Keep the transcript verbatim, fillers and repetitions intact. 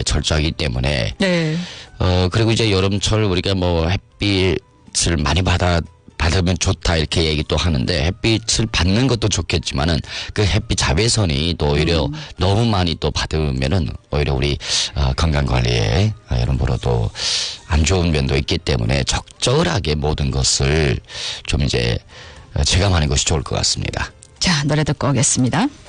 철저하기 때문에. 네. 어, 그리고 이제 여름철 우리가 뭐 햇빛을 많이 받아, 받으면 좋다 이렇게 얘기 또 하는데 햇빛을 받는 것도 좋겠지만은 그 햇빛 자외선이 또 오히려 음. 너무 많이 또 받으면은 오히려 우리 어, 건강 관리에 어, 여러모로도 안 좋은 면도 있기 때문에 적절하게 모든 것을 좀 이제 체감하는 것이 좋을 것 같습니다. 자, 노래 듣고 오겠습니다.